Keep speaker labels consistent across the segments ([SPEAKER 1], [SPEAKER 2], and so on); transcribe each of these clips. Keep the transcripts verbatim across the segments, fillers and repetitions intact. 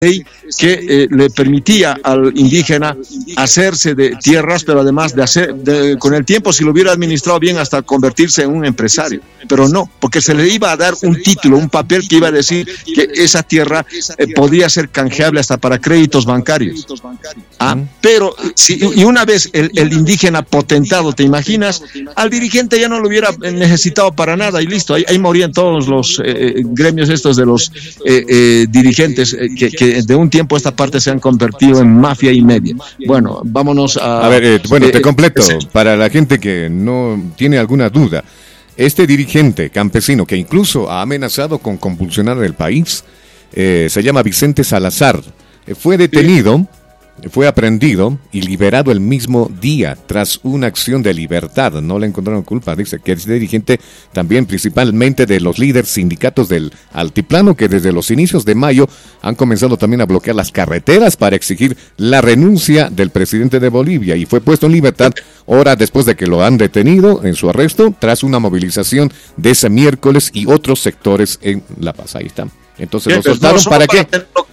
[SPEAKER 1] ley que eh, le permitía al indígena hacerse de tierras, pero además de hacer, de, con el tiempo, si lo hubiera administrado bien, hasta convertirse en un empresario. Pero no, porque se le iba a dar un título, un papel que iba a decir que esa tierra eh, podía ser canjeable hasta para créditos bancarios. Ah, pero si, y una vez el, el indígena potentado, ¿te imaginas? Al dirigente ya no lo hubiera necesitado para nada y listo, ahí, ahí morían todos los eh, gremios estos de los eh, eh, dirigentes eh, que, que de un tiempo a esta parte se han convertido en mafia y media. Bueno, vámonos a...
[SPEAKER 2] A ver, eh, bueno,
[SPEAKER 1] eh,
[SPEAKER 2] te completo,
[SPEAKER 1] eh,
[SPEAKER 2] para la gente que no tiene alguna duda, este dirigente campesino que incluso ha amenazado con convulsionar el país, eh, se llama Vicente Salazar, eh, fue detenido... Fue aprehendido y liberado el mismo día tras una acción de libertad. No le encontraron culpa. Dice que es dirigente también principalmente de los líderes sindicatos del Altiplano, que desde los inicios de mayo han comenzado también a bloquear las carreteras para exigir la renuncia del presidente de Bolivia, y fue puesto en libertad horas después de que lo han detenido en su arresto tras una movilización de ese miércoles y otros sectores en La Paz. Ahí está. Entonces lo soltaron para qué?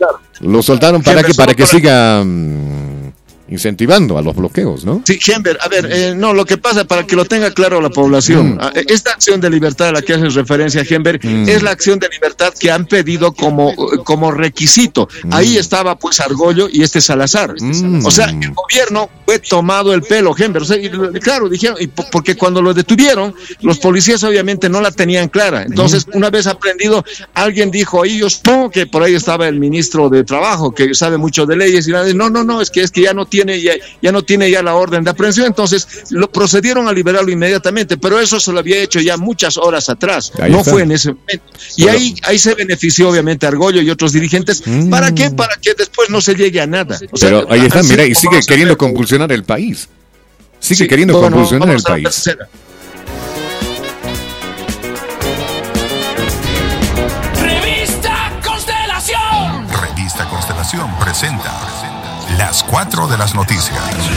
[SPEAKER 2] Lo soltaron para qué? Para que siga um, incentivando a los bloqueos, ¿no?
[SPEAKER 1] Sí, Henber, a ver, eh, no, lo que pasa, para que lo tenga claro la población, mm. esta acción de libertad a la que haces referencia, Henber, mm. es la acción de libertad que han pedido como, como requisito. Mm. Ahí estaba pues Argollo y este Salazar. Mm. O sea, el gobierno fue tomado el pelo, Henber. O sea, y, claro, dijeron, y porque cuando lo detuvieron, los policías obviamente no la tenían clara. Entonces, mm. una vez aprendido, alguien dijo, ahí yo supongo que por ahí estaba el ministro de Trabajo, que sabe mucho de leyes, y la, no, no, no, es que es que ya no tiene Ya, ya no tiene ya la orden de aprehensión, entonces lo procedieron a liberarlo inmediatamente, pero eso se lo había hecho ya muchas horas atrás, ahí no está. Fue en ese momento, y pero... ahí, ahí se benefició obviamente Argollo y otros dirigentes. mm. ¿Para qué? Para que después no se llegue a nada. O sea,
[SPEAKER 2] pero ahí está, mira, y sigue queriendo convulsionar el país, sigue sí, queriendo bueno, convulsionar el país.
[SPEAKER 3] Revista Constelación. Revista Constelación presenta las cuatro de las noticias.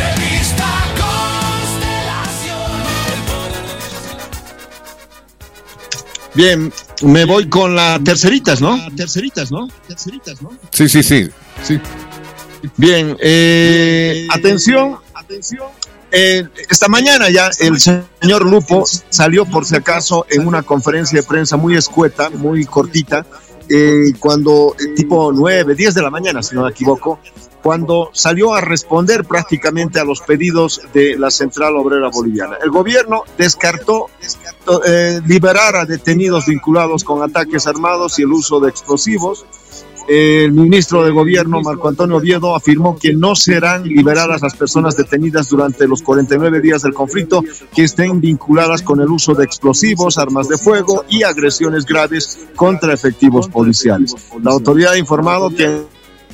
[SPEAKER 1] Bien, me voy con la terceritas, ¿no? Terceritas, ¿no? Terceritas, ¿no?
[SPEAKER 2] Sí, sí, sí. sí.
[SPEAKER 1] Bien, eh, atención, atención. Eh, esta mañana ya el señor Lupo salió por si acaso en una conferencia de prensa muy escueta, muy cortita, eh, cuando eh, tipo nueve, diez de la mañana, si no me equivoco, cuando salió a responder prácticamente a los pedidos de la Central Obrera Boliviana. El gobierno descartó eh, liberar a detenidos vinculados con ataques armados y el uso de explosivos. El ministro de Gobierno, Marco Antonio Oviedo, afirmó que no serán liberadas las personas detenidas durante los cuarenta y nueve días del conflicto que estén vinculadas con el uso de explosivos, armas de fuego y agresiones graves contra efectivos policiales. La autoridad ha informado que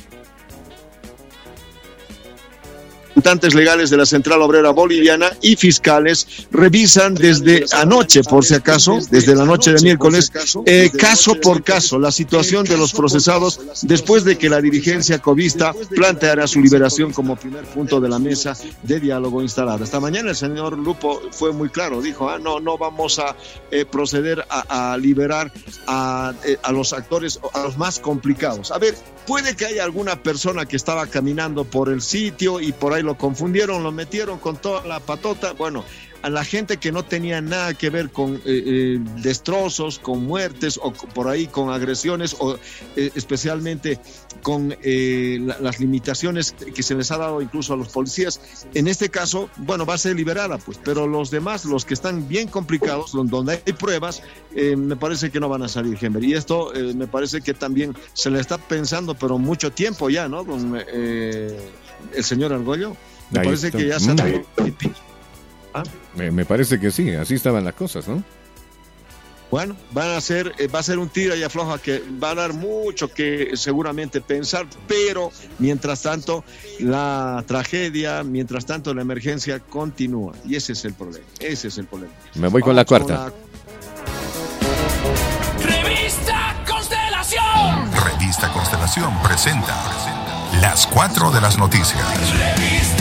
[SPEAKER 1] representantes legales de la Central Obrera Boliviana y fiscales revisan desde anoche, por si acaso, desde la noche de miércoles, eh, caso por caso, la situación de los procesados después de que la dirigencia covista planteara su liberación como primer punto de la mesa de diálogo instalada. Esta mañana el señor Lupo fue muy claro, dijo, ah, no, no vamos a eh, proceder a, a liberar a, eh, a los actores, a los más complicados. A ver, puede que haya alguna persona que estaba caminando por el sitio y por ahí lo confundieron, lo metieron con toda la patota. Bueno, a la gente que no tenía nada que ver con eh, eh, destrozos, con muertes o por ahí con agresiones o eh, especialmente con eh, la, las limitaciones que se les ha dado incluso a los policías. En este caso, bueno, va a ser liberada, pues, pero los demás, los que están bien complicados, donde hay pruebas, eh, me parece que no van a salir, Henry. Y esto eh, me parece que también se le está pensando, pero mucho tiempo ya, ¿no? Con eh, el señor Argollo. Me
[SPEAKER 2] Ahí
[SPEAKER 1] parece
[SPEAKER 2] está.
[SPEAKER 1] que ya se han...
[SPEAKER 2] ¿Ah? Me, me parece que sí, así estaban las cosas, ¿no?
[SPEAKER 1] Bueno, van a ser, eh, va a ser un tira y afloja que va a dar mucho que seguramente pensar, pero mientras tanto la tragedia, mientras tanto la emergencia continúa y ese es el problema, ese es el problema.
[SPEAKER 2] Me voy con la cuarta.
[SPEAKER 3] Con la... Revista Constelación. Revista Constelación presenta las cuatro de las noticias. Revista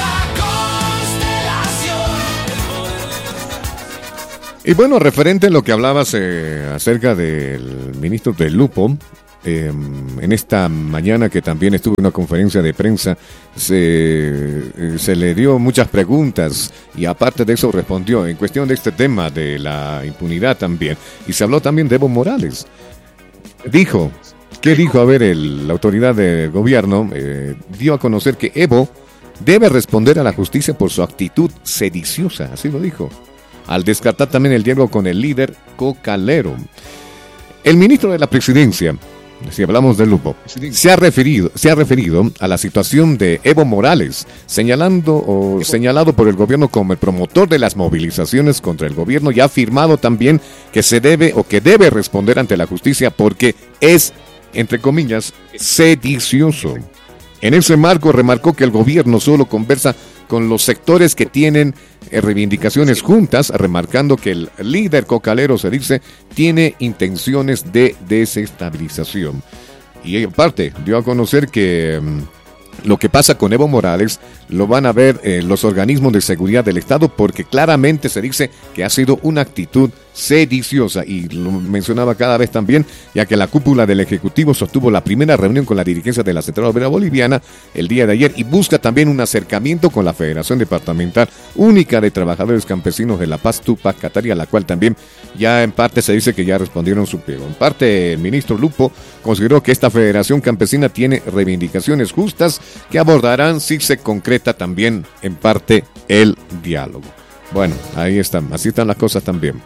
[SPEAKER 2] Y bueno, referente a lo que hablabas eh, acerca del ministro del Lupo, eh, en esta mañana que también estuvo en una conferencia de prensa, se, eh, se le dio muchas preguntas y aparte de eso respondió en cuestión de este tema de la impunidad también. Y se habló también de Evo Morales. Dijo, ¿qué dijo? A ver, el, la autoridad del gobierno eh, dio a conocer que Evo debe responder a la justicia por su actitud sediciosa, así lo dijo, al descartar también el diálogo con el líder cocalero. El ministro de la Presidencia, si hablamos del Lupo, se ha referido, se ha referido a la situación de Evo Morales, señalando o señalado por el gobierno como el promotor de las movilizaciones contra el gobierno y ha afirmado también que se debe o que debe responder ante la justicia porque es, entre comillas, sedicioso. En ese marco remarcó que el gobierno solo conversa con los sectores que tienen eh, reivindicaciones juntas, remarcando que el líder cocalero, se dice, tiene intenciones de desestabilización. Y aparte, dio a conocer que um, lo que pasa con Evo Morales lo van a ver eh, los organismos de seguridad del Estado porque claramente se dice que ha sido una actitud sediciosa y lo mencionaba cada vez también, ya que la cúpula del Ejecutivo sostuvo la primera reunión con la dirigencia de la Central Obrera Boliviana el día de ayer y busca también un acercamiento con la Federación Departamental Única de Trabajadores Campesinos de La Paz, Tupac Katari, a la cual también ya en parte se dice que ya respondieron su pliego. En parte, el ministro Lupo consideró que esta Federación Campesina tiene reivindicaciones justas que abordarán si se concreta también en parte el diálogo. Bueno, ahí están, así están las cosas también.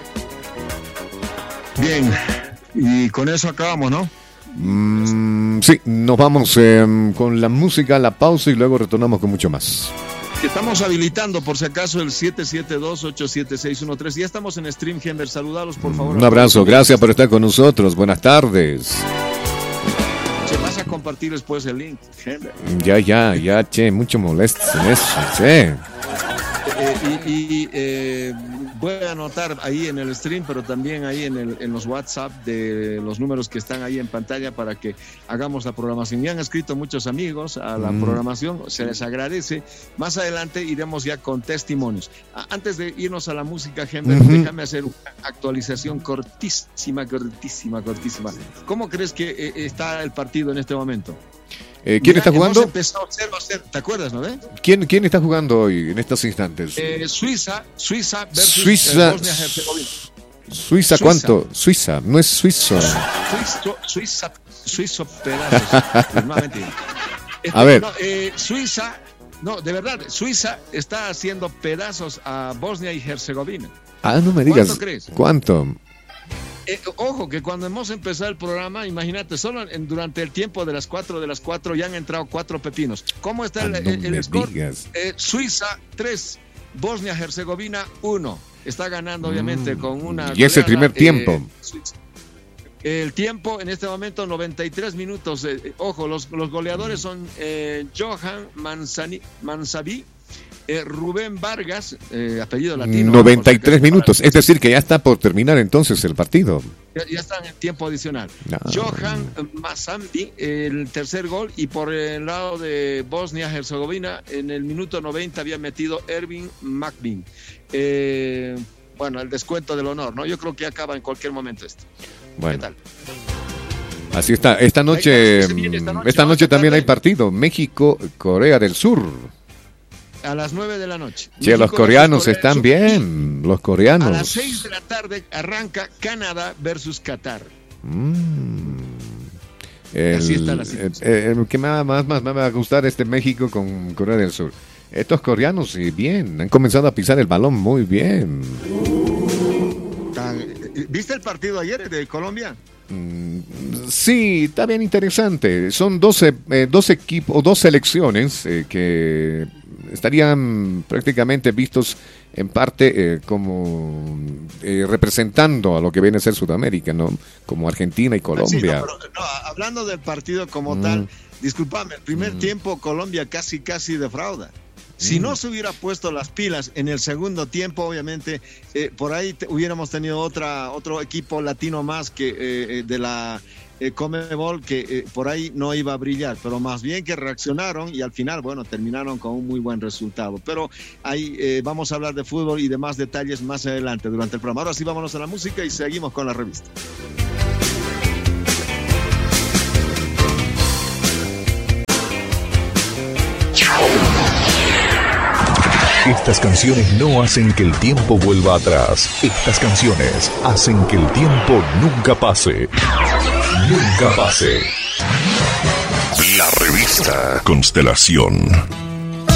[SPEAKER 1] Bien, y con eso acabamos, ¿no?
[SPEAKER 2] Mm, sí, nos vamos eh, con la música, la pausa y luego retornamos con mucho más.
[SPEAKER 1] Estamos habilitando, por si acaso, el siete siete dos, ocho siete seis uno tres. Ya estamos en stream, Henber. Saludalos, por favor.
[SPEAKER 2] Un abrazo, gracias por estar con nosotros. Buenas tardes.
[SPEAKER 1] Che, vas a compartir después el link, Henber.
[SPEAKER 2] Ya, ya, ya, che, mucho molesto en eso, che.
[SPEAKER 1] Eh, y y eh, voy a anotar ahí en el stream, pero también ahí en, el, en los WhatsApp de los números que están ahí en pantalla para que hagamos la programación. Ya han escrito muchos amigos a la mm. programación, se les agradece. Más adelante iremos ya con testimonios. Antes de irnos a la música, Henber, uh-huh. déjame hacer una actualización cortísima, cortísima, cortísima. ¿Cómo crees que eh, está el partido en este momento?
[SPEAKER 2] Eh, ¿Quién
[SPEAKER 1] ya
[SPEAKER 2] está jugando?
[SPEAKER 1] Empezó cero a cero, ¿te acuerdas, no? ¿Eh?
[SPEAKER 2] ¿Quién, ¿Quién está jugando hoy en estos instantes?
[SPEAKER 1] Eh, Suiza, Suiza versus
[SPEAKER 2] Suiza,
[SPEAKER 1] eh, Bosnia-Herzegovina.
[SPEAKER 2] Suiza, ¿cuánto? Suiza, no es suizo.
[SPEAKER 1] Suizo, Suiza, suizo pedazos. No, mentira. Este,
[SPEAKER 2] a ver.
[SPEAKER 1] No, eh, Suiza, no, de verdad, Suiza está haciendo pedazos a Bosnia y Herzegovina.
[SPEAKER 2] Ah, no me digas.
[SPEAKER 1] ¿Cuánto crees?
[SPEAKER 2] ¿Cuánto?
[SPEAKER 1] Eh, ojo, que cuando hemos empezado el programa, imagínate, solo en, durante el tiempo de las cuatro de las cuatro ya han entrado cuatro pepinos. ¿Cómo está el,
[SPEAKER 2] ah, no
[SPEAKER 1] el, el score?
[SPEAKER 2] Eh,
[SPEAKER 1] Suiza tres, Bosnia-Herzegovina uno. Está ganando, obviamente, mm. con una...
[SPEAKER 2] Y es el primer tiempo.
[SPEAKER 1] Eh, el tiempo en este momento, noventa y tres minutos. Eh, ojo, los, los goleadores son eh, Johan Manzani, Manzabi, Eh, Rubén Vargas, eh, apellido latino.
[SPEAKER 2] noventa y tres minutos, es decir, que ya está por terminar entonces el partido.
[SPEAKER 1] Ya, ya está en tiempo adicional.
[SPEAKER 2] No.
[SPEAKER 1] Johan Mazambi, el tercer gol, y por el lado de Bosnia-Herzegovina, en el minuto noventa había metido Ervin Makbin. Eh, bueno, el descuento del honor, ¿no? Yo creo que acaba en cualquier momento esto.
[SPEAKER 2] Bueno.
[SPEAKER 1] ¿Qué tal?
[SPEAKER 2] Así está. Esta noche, esta noche, esta noche también hay partido. México, Corea del Sur.
[SPEAKER 1] A las nueve de la noche.
[SPEAKER 2] Sí, los coreanos están bien, los coreanos.
[SPEAKER 1] A las seis de la tarde arranca Canadá versus Qatar.
[SPEAKER 2] Mm. El,
[SPEAKER 1] Así está la situación.
[SPEAKER 2] El, el que más, más, más me va a gustar este México con Corea del Sur. Estos coreanos, sí, bien, han comenzado a pisar el balón muy bien.
[SPEAKER 1] ¿Viste el partido ayer de Colombia?
[SPEAKER 2] Mm, sí, está bien interesante. Son doce, eh, dos equipos o dos selecciones eh, que estarían prácticamente vistos en parte eh, como eh, representando a lo que viene a ser Sudamérica, ¿no? Como Argentina y Colombia.
[SPEAKER 1] Sí, no, pero, no, hablando del partido como mm. tal, discúlpame, el primer mm. tiempo Colombia casi casi defrauda. Si mm. no se hubiera puesto las pilas en el segundo tiempo, obviamente, eh, por ahí te, hubiéramos tenido otra otro equipo latino más que eh, de la eh, Conmebol que eh, por ahí no iba a brillar, pero más bien que reaccionaron y al final, bueno, terminaron con un muy buen resultado. Pero ahí eh, vamos a hablar de fútbol y de más detalles más adelante durante el programa. Ahora sí, vámonos a la música y seguimos con la revista.
[SPEAKER 3] Estas canciones no hacen que el tiempo vuelva atrás. Estas canciones hacen que el tiempo nunca pase. Nunca pase. La revista Constelación.